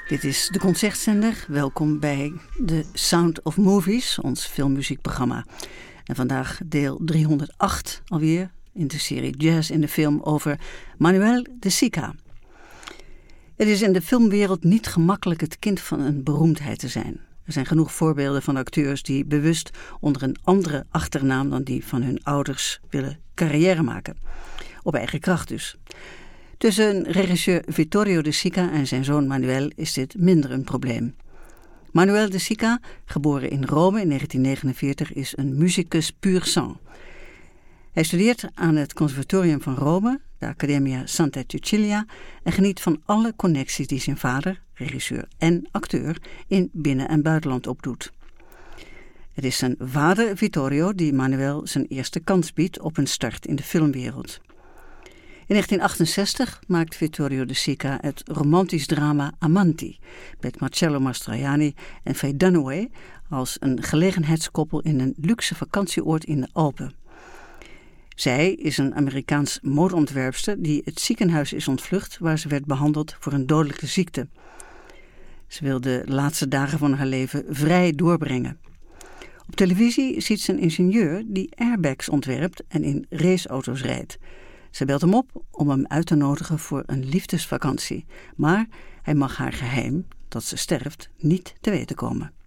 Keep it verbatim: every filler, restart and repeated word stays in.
Dit is de Concertzender. Welkom bij The Sound of Movies, ons filmmuziekprogramma. En vandaag deel driehonderdacht alweer in de serie Jazz in de Film over Manuel de Sica. Het is in de filmwereld niet gemakkelijk het kind van een beroemdheid te zijn. Er zijn genoeg voorbeelden van acteurs die bewust onder een andere achternaam dan die van hun ouders willen carrière maken. Op eigen kracht dus. Tussen regisseur Vittorio de Sica en zijn zoon Manuel is dit minder een probleem. Manuel de Sica, geboren in Rome in negentien negenenveertig, is een musicus pur sang. Hij studeert aan het Conservatorium van Rome, de Accademia Santa Cecilia, en geniet van alle connecties die zijn vader, regisseur en acteur, in binnen- en buitenland opdoet. Het is zijn vader Vittorio die Manuel zijn eerste kans biedt op een start in de filmwereld. In negentien achtenzestig maakt Vittorio de Sica het romantisch drama Amanti met Marcello Mastroianni en Faye Dunaway als een gelegenheidskoppel in een luxe vakantieoord in de Alpen. Zij is een Amerikaans modeontwerpster die het ziekenhuis is ontvlucht waar ze werd behandeld voor een dodelijke ziekte. Ze wil de laatste dagen van haar leven vrij doorbrengen. Op televisie ziet ze een ingenieur die airbags ontwerpt en in raceauto's rijdt. Ze belt hem op om hem uit te nodigen voor een liefdesvakantie. Maar hij mag haar geheim, dat ze sterft, niet te weten komen.